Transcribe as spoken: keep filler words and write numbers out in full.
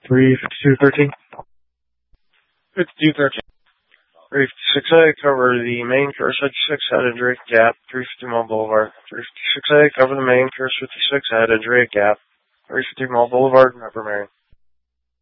three fifty-two thirteen. fifty-two thirteen. three fifty-six A, cover the main course fifty-six headed Drake Gap, three fifty Mall Boulevard. three fifty-six A, cover the main course fifty-six headed Drake Gap, three fifty Mall Boulevard, Upper Marion.